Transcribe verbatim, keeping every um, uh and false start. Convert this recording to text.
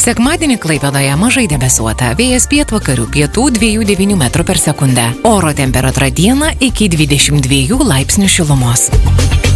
Sekmadienį Klaipėdoje mažai debesuota, vėjas pietvakarių pietų dviejų devynių metrų per sekundę. Oro temperatūra dieną iki dvidešimt dviejų laipsnių šilumos.